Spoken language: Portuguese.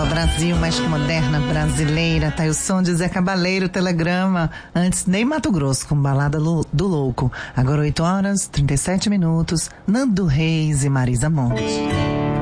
Brasil, mais que moderna brasileira. Tá aí o som de Zé Cabaleiro, Telegrama. Antes, Ney Matogrosso, com Balada do Louco. Agora 8 horas, 37 minutos. Nando Reis e Marisa Monte.